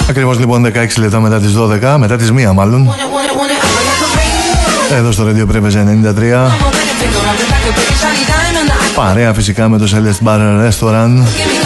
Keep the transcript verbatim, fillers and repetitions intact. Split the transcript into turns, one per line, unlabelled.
Ακριβώς λοιπόν δεκαέξι λεπτά μετά τις δώδεκα, μετά τις μία μάλλον. Εδώ στο Radio Preves ενενήντα τρία. Παρέα φυσικά με το Celeste Bar Restaurant.